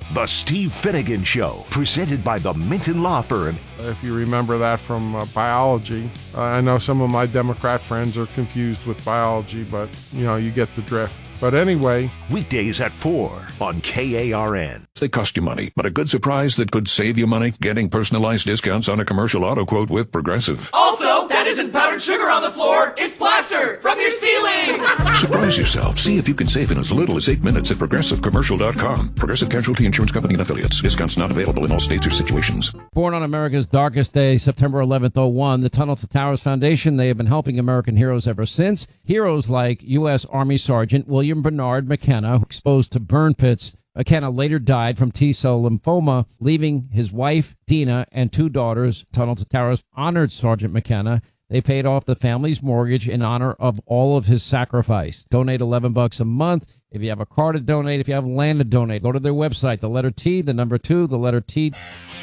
The Steve Finnegan Show, presented by the Minton Law Firm. If you remember that from biology, I know some of my Democrat friends are confused with biology, but, you get the drift. But anyway. Weekdays at 4 on KARN. They cost you money, but a good surprise that could save you money? Getting personalized discounts on a commercial auto quote with Progressive. Also, that isn't powdered sugar on the floor, it's plaster from your ceiling! Surprise yourself. See if you can save in as little as 8 minutes at ProgressiveCommercial.com. Progressive Casualty Insurance Company and Affiliates. Discounts not available in all states or situations. Born on America's darkest day, September 11th, 01, the Tunnel to Towers Foundation, they have been helping American heroes ever since. Heroes like U.S. Army Sergeant William Bernard McKenna, exposed to burn pits. McKenna later died from T-cell lymphoma, leaving his wife, Dina, and 2 daughters. Tunnel to Towers honored Sergeant McKenna. They paid off the family's mortgage in honor of all of his sacrifice. Donate $11 a month. If you have a car to donate, if you have land to donate, go to their website, the letter T, the number 2, the letter T.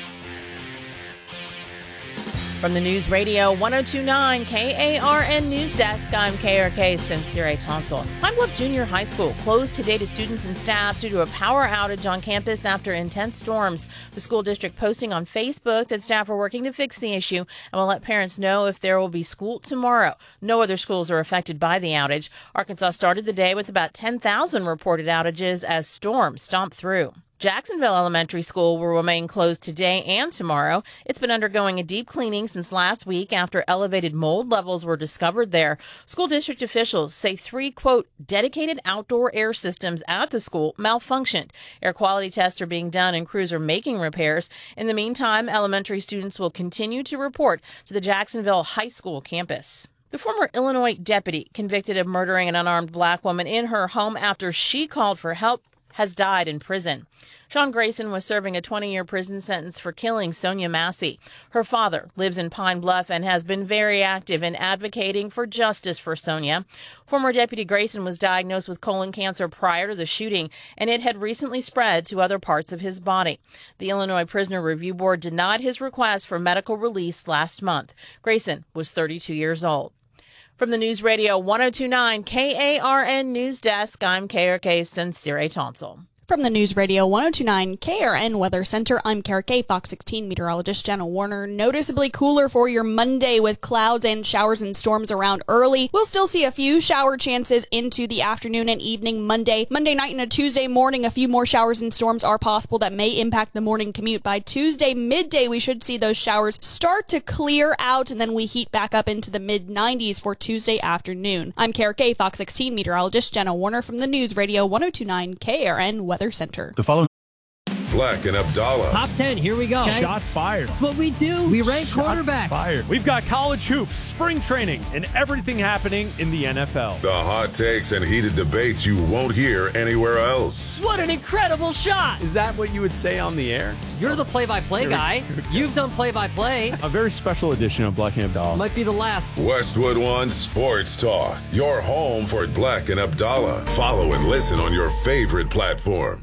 From the News Radio 1029 KARN News Desk, I'm KRK's Sincere Tonsel. Pine Bluff Junior High School closed today to students and staff due to a power outage on campus after intense storms. The school district posting on Facebook that staff are working to fix the issue and will let parents know if there will be school tomorrow. No other schools are affected by the outage. Arkansas started the day with about 10,000 reported outages as storms stomped through. Jacksonville Elementary School will remain closed today and tomorrow. It's been undergoing a deep cleaning since last week after elevated mold levels were discovered there. School district officials say 3, quote, dedicated outdoor air systems at the school malfunctioned. Air quality tests are being done and crews are making repairs. In the meantime, elementary students will continue to report to the Jacksonville High School campus. The former Illinois deputy convicted of murdering an unarmed black woman in her home after she called for help has died in prison. Sean Grayson was serving a 20-year prison sentence for killing Sonia Massey. Her father lives in Pine Bluff and has been very active in advocating for justice for Sonia. Former Deputy Grayson was diagnosed with colon cancer prior to the shooting, and it had recently spread to other parts of his body. The Illinois Prisoner Review Board denied his request for medical release last month. Grayson was 32 years old. From the News Radio 1029 KARN News Desk, I'm KRK's Sincere Tonsel. From the News Radio 1029 KRN Weather Center, I'm KRK Fox 16 meteorologist Jenna Warner. Noticeably cooler for your Monday with clouds and showers and storms around early. We'll still see a few shower chances into the afternoon and evening Monday. Monday night and a Tuesday morning, a few more showers and storms are possible that may impact the morning commute. By Tuesday midday, we should see those showers start to clear out, and then we heat back up into the mid-90s for Tuesday afternoon. I'm KRK Fox 16 meteorologist Jenna Warner from the News Radio 1029 KRN Weather Center. The following Black and Abdallah. Top 10, here we go. Okay. Shots fired. That's what we do. We rank quarterbacks. Fired. We've got college hoops, spring training, and everything happening in the NFL. The hot takes and heated debates you won't hear anywhere else. What an incredible shot. Is that what you would say on the air? You're the play-by-play guy. You've done play-by-play. A very special edition of Black and Abdallah. Might be the last. Westwood One Sports Talk. Your home for Black and Abdallah. Follow and listen on your favorite platform.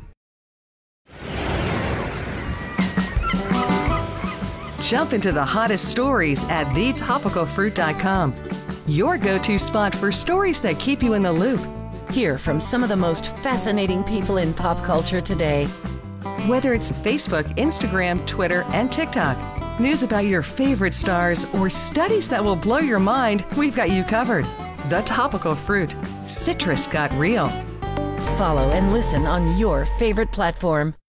Jump into the hottest stories at thetopicalfruit.com. Your go-to spot for stories that keep you in the loop. Hear from some of the most fascinating people in pop culture today. Whether it's Facebook, Instagram, Twitter, and TikTok, news about your favorite stars, or studies that will blow your mind, we've got you covered. The Topical Fruit. Citrus got real. Follow and listen on your favorite platform.